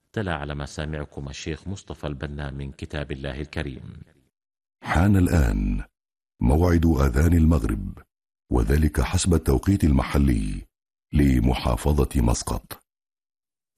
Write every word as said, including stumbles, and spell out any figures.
تلا على مسامعكم الشيخ مصطفى البنا من كتاب الله الكريم. حان الآن موعد آذان المغرب، وذلك حسب التوقيت المحلي لمحافظة مسقط.